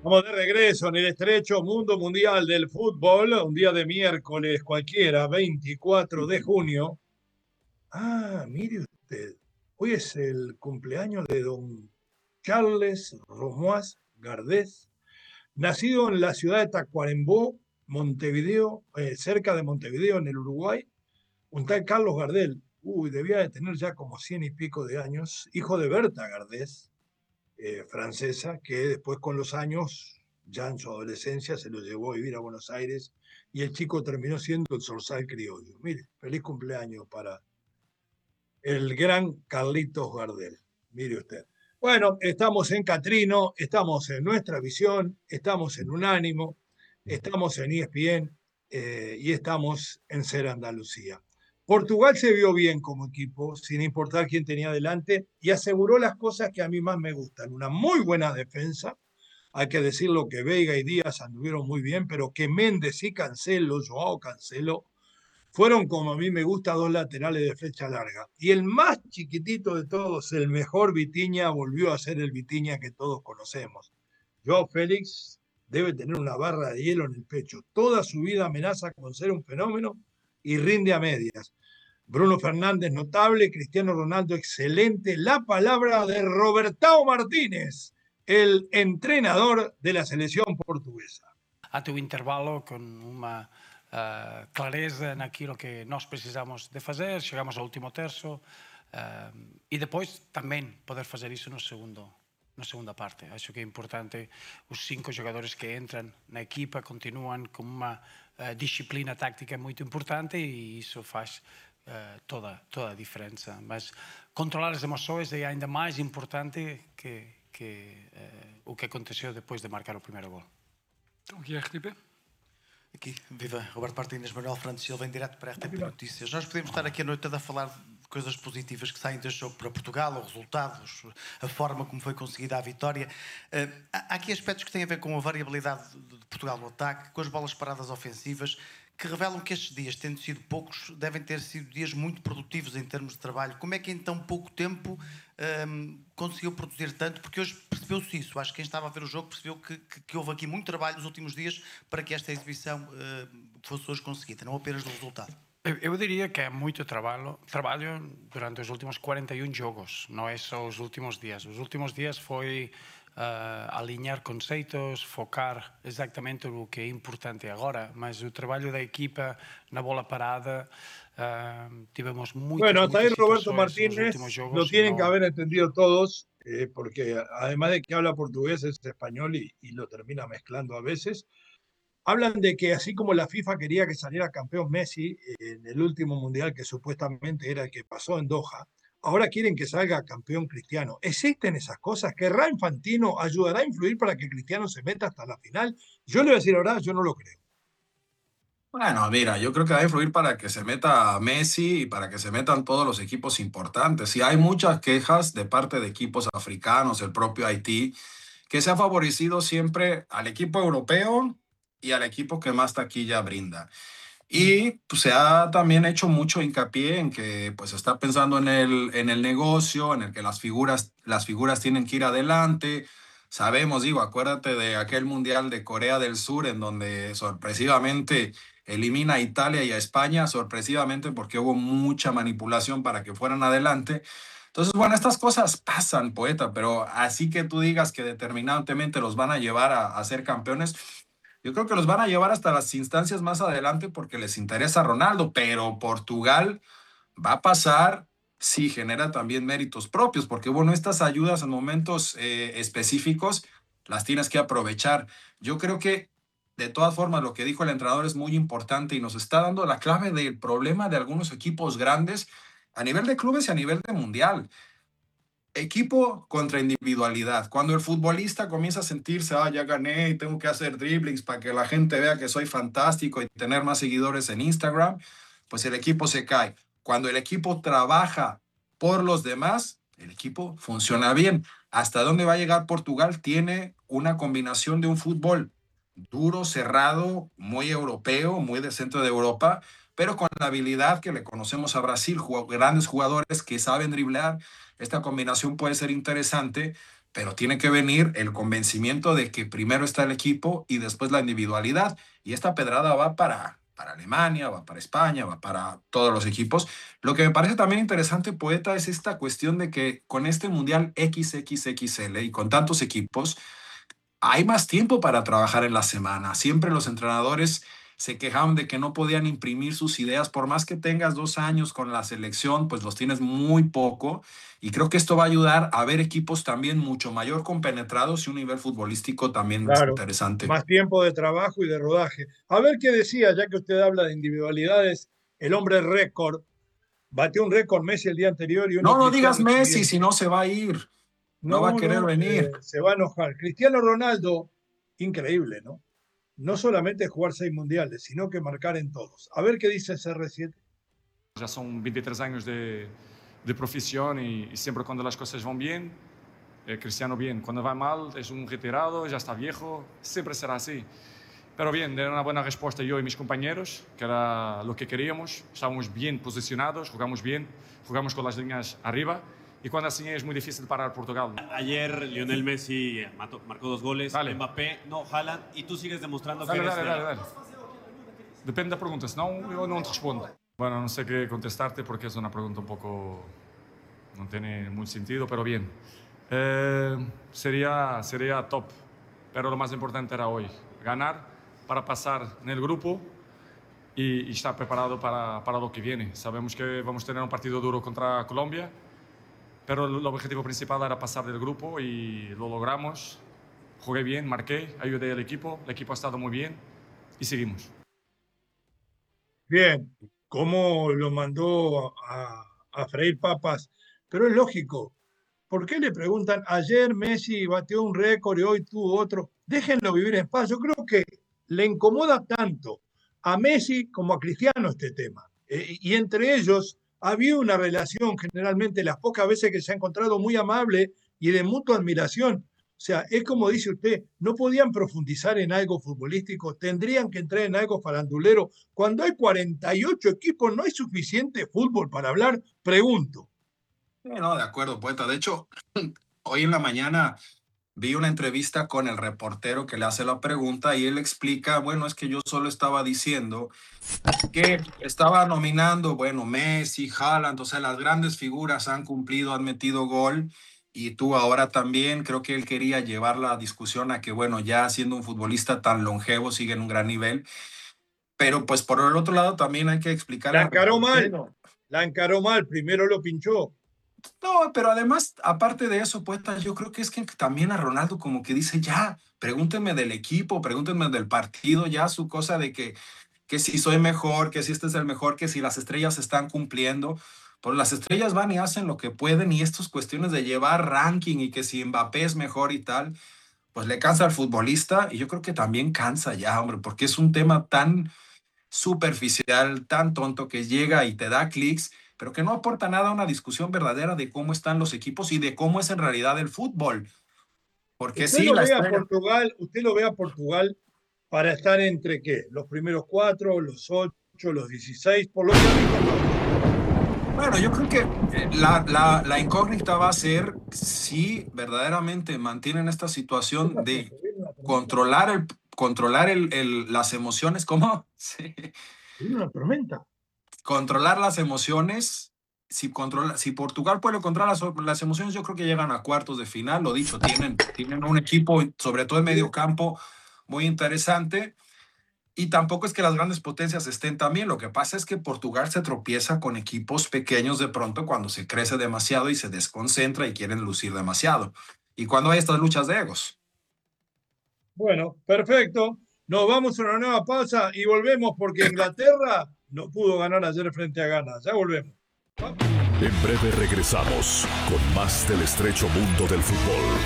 Estamos de regreso en el estrecho mundo mundial del fútbol, un día de miércoles cualquiera, 24 de junio. Ah, mire usted, hoy es el cumpleaños de don Charles Romuald Gardés, nacido en la ciudad de Tacuarembó, Montevideo, cerca de Montevideo, en el Uruguay. Un tal Carlos Gardel, debía de tener ya como 100 y pico de años, hijo de Berta Gardés, francesa, que después con los años, ya en su adolescencia, se lo llevó a vivir a Buenos Aires y el chico terminó siendo el zorzal criollo. Mire, feliz cumpleaños para el gran Carlitos Gardel. Mire usted. Bueno, estamos en Catrino, estamos en Nuestra Visión, estamos en Unánimo, estamos en ESPN y estamos en Ser Andalucía. Portugal se vio bien como equipo, sin importar quién tenía delante, y aseguró las cosas que a mí más me gustan. Una muy buena defensa, hay que decirlo que Veiga y Díaz anduvieron muy bien, pero que Méndez y Cancelo, Joao Cancelo, fueron, como a mí me gusta, dos laterales de flecha larga. Y el más chiquitito de todos, el mejor Vitinha, volvió a ser el Vitinha que todos conocemos. Joao Félix debe tener una barra de hielo en el pecho. Toda su vida amenaza con ser un fenómeno y rinde a medias. Bruno Fernández, notable. Cristiano Ronaldo, excelente. La palabra de Robertao Martínez, el entrenador de la selección portuguesa. Ante o intervalo, con unha clareza naquilo que nós precisamos de fazer, chegamos ao último terço e depois tamén poder fazer iso na segunda parte. Acho que é importante os 5 jogadores que entran na equipa continúan con unha disciplina táctica muito importante e iso faz toda a diferença. Mas controlar as emoções é ainda mais importante que o que aconteceu depois de marcar o primeiro gol. Guilherme RTP. Aqui, viva Roberto Martínez, Manuel Fernandes Silva, em direto para a RTP Notícias. Nós podemos estar aqui a noite toda a falar de coisas positivas que saem deste jogo para Portugal, os resultados, a forma como foi conseguida a vitória. Há aqui aspectos que têm a ver com a variabilidade de Portugal no ataque, com as bolas paradas ofensivas, que revelam que estes dias, tendo sido poucos, devem ter sido dias muito produtivos em termos de trabalho. Como é que em tão pouco tempo conseguiu produzir tanto? Porque hoje percebeu-se isso. Acho que quem estava a ver o jogo percebeu que houve aqui muito trabalho nos últimos dias para que esta exibição fosse hoje conseguida, não apenas do resultado. Eu diria que é muito trabalho durante os últimos 41 jogos, não é só os últimos dias. Os últimos dias foi alinhar conceitos, focar exatamente o que é importante agora, mas o trabalho da equipa na bola parada, tivemos muchas, bueno, hasta ahí Roberto Martínez Martínez lo tienen que haber entendido todos, porque además de que habla portugués es español y lo termina mezclando a veces. Hablan de que así como la FIFA quería que saliera campeón Messi en el último mundial que supuestamente era el que pasó en Doha, ahora quieren que salga campeón Cristiano. ¿Existen esas cosas? ¿Querrá Infantino? ¿Ayudará a influir para que Cristiano se meta hasta la final? Yo le voy a decir ahora, yo no lo creo. Bueno, mira, yo creo que va a influir para que se meta Messi y para que se metan todos los equipos importantes. Y hay muchas quejas de parte de equipos africanos, el propio Haití, que se ha favorecido siempre al equipo europeo y al equipo que más taquilla brinda. Y pues, se ha también hecho mucho hincapié en que pues está pensando en el negocio, en el que las figuras tienen que ir adelante. Sabemos, digo, acuérdate de aquel Mundial de Corea del Sur en donde sorpresivamente elimina a Italia y a España, sorpresivamente porque hubo mucha manipulación para que fueran adelante. Entonces, bueno, estas cosas pasan, poeta, pero así que tú digas que determinantemente los van a llevar a ser campeones, yo creo que los van a llevar hasta las instancias más adelante porque les interesa Ronaldo, pero Portugal va a pasar si genera también méritos propios, porque bueno, estas ayudas en momentos específicos las tienes que aprovechar. Yo creo que de todas formas lo que dijo el entrenador es muy importante y nos está dando la clave del problema de algunos equipos grandes a nivel de clubes y a nivel de mundial. Equipo contra individualidad. Cuando el futbolista comienza a sentirse, ya gané y tengo que hacer dribblings para que la gente vea que soy fantástico y tener más seguidores en Instagram, pues el equipo se cae. Cuando el equipo trabaja por los demás, el equipo funciona bien. ¿Hasta dónde va a llegar Portugal? Tiene una combinación de un fútbol duro, cerrado, muy europeo, muy de centro de Europa, pero con la habilidad que le conocemos a Brasil, grandes jugadores que saben driblar. Esta combinación puede ser interesante, pero tiene que venir el convencimiento de que primero está el equipo y después la individualidad. Y esta pedrada va para Alemania, va para España, va para todos los equipos. Lo que me parece también interesante, Poeta, es esta cuestión de que con este Mundial XXXL y con tantos equipos, hay más tiempo para trabajar en la semana. Siempre los entrenadores se quejaban de que no podían imprimir sus ideas. Por más que tengas 2 años con la selección, pues los tienes muy poco. Y creo que esto va a ayudar a ver equipos también mucho mayor compenetrados y un nivel futbolístico también Claro, interesante. más tiempo de trabajo y de rodaje. A ver qué decía, ya que usted habla de individualidades, el hombre récord. Batió un récord Messi el día anterior y uno No digas Cristiano el Messi, siguiente. si no se va a ir. No va a querer venir. Se va a enojar. Cristiano Ronaldo, increíble, ¿no? No solamente jugar 6 mundiales, sino que marcar en todos. A ver qué dice CR7. Ya son 23 años de profesión y siempre cuando las cosas van bien, Cristiano bien. Cuando va mal es un retirado, ya está viejo, siempre será así. Pero bien, de una buena respuesta yo y mis compañeros, que era lo que queríamos. Estábamos bien posicionados, jugamos bien, jugamos con las líneas arriba. Y cuando así es muy difícil parar Portugal. Ayer Lionel Messi marcó 2 goles, Dale. Mbappé, no, Haaland, y tú sigues demostrando Dale, que eres... dale. Depende da pergunta, senão eu não te respondo. Bueno, no sé qué contestarte porque es una pregunta un poco... no tiene mucho sentido, pero bien. Sería top, pero lo más importante era hoy, ganar para pasar en el grupo y estar preparado para lo que viene. Sabemos que vamos a tener un partido duro contra Colombia, pero el objetivo principal era pasar del grupo y lo logramos. Jugué bien, marqué, ayudé al equipo, el equipo ha estado muy bien y seguimos. Bien, cómo lo mandó a freír papas, pero es lógico. ¿Por qué le preguntan, ayer Messi batió un récord y hoy tuvo otro? Déjenlo vivir en paz. Yo creo que le incomoda tanto a Messi como a Cristiano este tema. Y entre ellos había una relación, generalmente las pocas veces que se ha encontrado, muy amable y de mutua admiración. O sea, es como dice usted, no podían profundizar en algo futbolístico, tendrían que entrar en algo farandulero. Cuando hay 48 equipos, ¿no hay suficiente fútbol para hablar? Pregunto. No, de acuerdo, Poeta. De hecho, hoy en la mañana vi una entrevista con el reportero que le hace la pregunta y él explica, bueno, es que yo solo estaba diciendo que estaba nominando, bueno, Messi, Haaland, o sea, las grandes figuras han cumplido, han metido gol y tú ahora también. Creo que él quería llevar la discusión a que, bueno, ya siendo un futbolista tan longevo, sigue en un gran nivel. Pero pues por el otro lado también hay que explicar. La encaró mal, primero lo pinchó. No, pero además, aparte de eso, Poeta, yo creo que es que también a Ronaldo como que dice, ya, pregúntenme del equipo, pregúntenme del partido, ya su cosa de que si soy mejor, que si este es el mejor, que si las estrellas están cumpliendo. Pues las estrellas van y hacen lo que pueden y estas cuestiones de llevar ranking y que si Mbappé es mejor y tal, pues le cansa al futbolista y yo creo que también cansa ya, hombre, porque es un tema tan superficial, tan tonto que llega y te da clics, pero que no aporta nada a una discusión verdadera de cómo están los equipos y de cómo es en realidad el fútbol. Porque usted lo ve a Portugal para estar entre ¿qué? Los primeros 4, los 8, los 16, por lo que bueno, yo creo que la incógnita va a ser si verdaderamente mantienen esta situación de controlar las emociones. ¿Cómo? Sí. Una tormenta. Controlar las emociones. Si Portugal puede controlar las emociones, yo creo que llegan a cuartos de final. Lo dicho, tienen un equipo, sobre todo en medio campo, muy interesante. Y tampoco es que las grandes potencias estén también. Lo que pasa es que Portugal se tropieza con equipos pequeños de pronto cuando se crece demasiado y se desconcentra y quieren lucir demasiado. Y cuando hay estas luchas de egos. Bueno, perfecto. Nos vamos a una nueva pausa y volvemos porque Inglaterra no pudo ganar ayer frente a Ghana. Ya volvemos. En breve regresamos con más del estrecho mundo del fútbol.